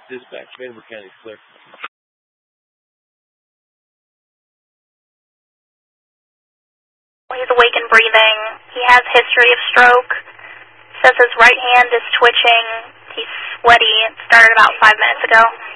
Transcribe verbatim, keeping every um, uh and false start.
Dispatch, Vanderbilt County, clear. He's awake and breathing. He has history of stroke. Says his right hand is twitching. He's sweaty. It started about five minutes ago.